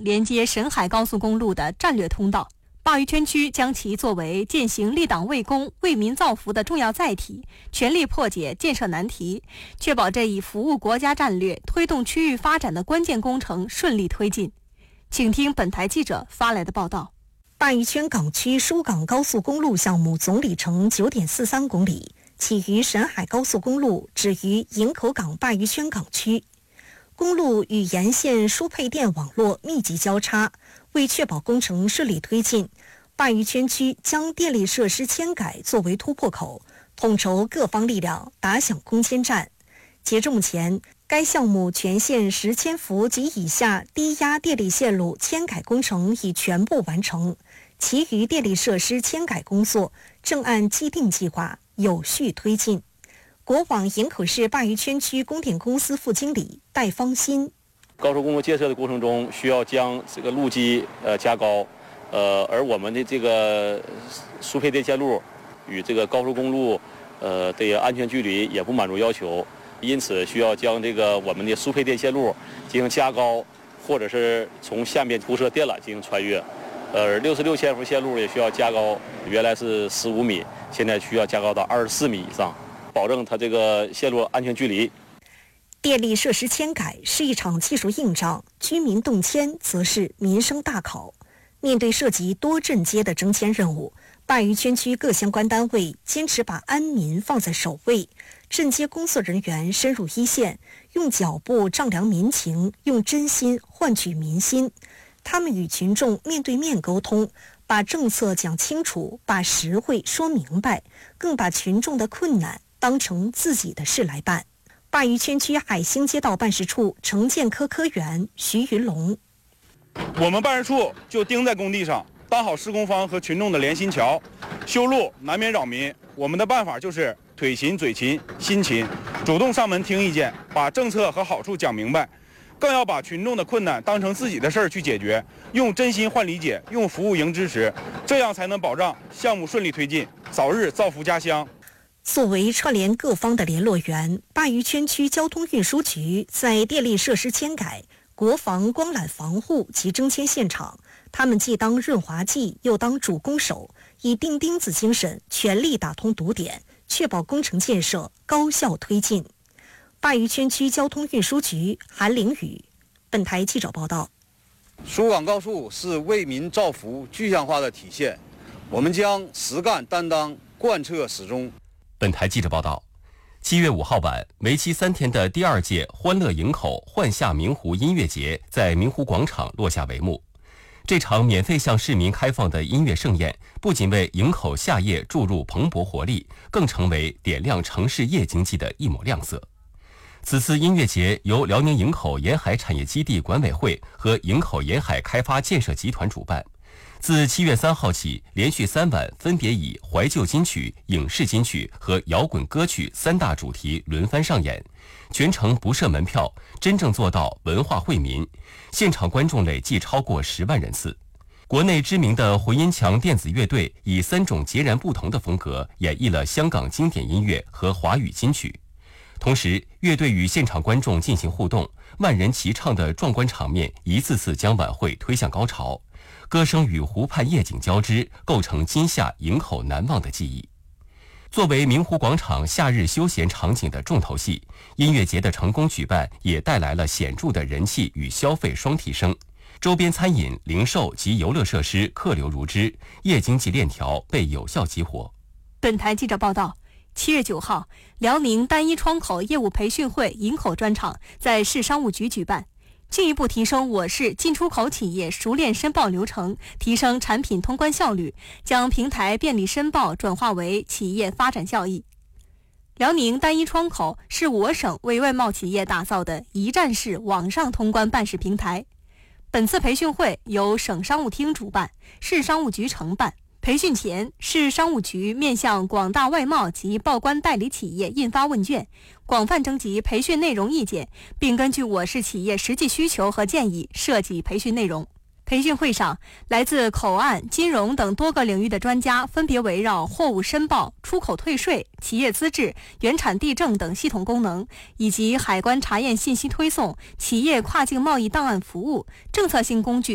连接沈海高速公路的战略通道。鲅鱼圈区将其作为践行立党为公、为民造福的重要载体，全力破解建设难题，确保这一服务国家战略、推动区域发展的关键工程顺利推进。请听本台记者发来的报道。 鲅鱼圈港区疏港高速公路项目总里程 9.43 公里，起于沈海高速公路，止于营口港鲅鱼圈港区。公路与沿线输配电网络密集交叉，为确保工程顺利推进，鲅鱼圈区将电力设施迁改作为突破口，统筹各方力量，打响攻坚战。截至目前，该项目全线10千伏及以下低压电力线路迁改工程已全部完成，其余电力设施迁改工作正按既定计划有序推进。国网营口市鲅鱼圈区供电公司副经理戴方新： 高速公路建设的过程中，需要将这个路基加高，而我们的这个输配电线路与这个高速公路的安全距离也不满足要求，因此需要将这个我们的输配电线路进行加高，或者是从下面铺设电缆进行穿越。66千伏线路也需要加高，原来是15米，现在需要加高到24米以上，保证它这个线路安全距离。 电力设施迁改是一场技术硬仗，居民动迁则是民生大考。面对涉及多镇街的征迁任务，鲅鱼圈区各相关单位坚持把安民放在首位，镇街工作人员深入一线，用脚步丈量民情，用真心换取民心。他们与群众面对面沟通，把政策讲清楚，把实惠说明白，更把群众的困难当成自己的事来办。鲅鱼圈区海兴街道办事处城建科科员徐云龙： 我们办事处就盯在工地上，当好施工方和群众的连心桥。修路难免扰民，我们的办法就是腿勤、嘴勤、心勤，主动上门听意见，把政策和好处讲明白，更要把群众的困难当成自己的事儿去解决，用真心换理解，用服务赢支持，这样才能保障项目顺利推进，早日造福家乡。 作为串联各方的联络员，鲅鱼圈区交通运输局在电力设施迁改、国防光缆防护及征迁现场，他们既当润滑剂，又当主攻手，以钉钉子精神全力打通堵点，确保工程建设高效推进。鲅鱼圈区交通运输局韩凌宇，本台记者报道。 疏港高速是为民造福具象化的体现，我们将实干担当贯彻始终。 本台记者报道，7月5号晚，为期3天的第2届欢乐营口幻夏明湖音乐节在明湖广场落下帷幕。这场免费向市民开放的音乐盛宴，不仅为营口夏夜注入蓬勃活力，更成为点亮城市夜经济的一抹亮色。此次音乐节由辽宁营口沿海产业基地管委会和营口沿海开发建设集团主办。自7月3号起，连续3晚分别以怀旧金曲、影视金曲和摇滚歌曲3大主题轮番上演，全程不设门票，真正做到文化惠民。现场观众累计超过10万人次。国内知名的回音墙电子乐队以3种截然不同的风格演绎了香港经典音乐和华语金曲。同时，乐队与现场观众进行互动，万人齐唱的壮观场面一次次将晚会推向高潮。歌声与湖畔夜景交织，构成今夏营口难忘的记忆。作为明湖广场夏日休闲场景的重头戏，音乐节的成功举办也带来了显著的人气与消费双提升。周边餐饮、零售及游乐设施客流如织，夜经济链条被有效激活。 本台记者报道，7月9号，辽宁单一窗口业务培训会营口专场在市商务局举办。进一步提升我市进出口企业熟练申报流程，提升产品通关效率，将平台便利申报转化为企业发展效益。辽宁单一窗口是我省为外贸企业打造的一站式网上通关办事平台。本次培训会由省商务厅主办，市商务局承办。培训前，市商务局面向广大外贸及报关代理企业印发问卷，广泛征集培训内容意见，并根据我市企业实际需求和建议设计培训内容。培训会上，来自口岸、金融等多个领域的专家分别围绕货物申报、出口退税、企业资质、原产地证等系统功能，以及海关查验信息推送、企业跨境贸易档案服务、政策性工具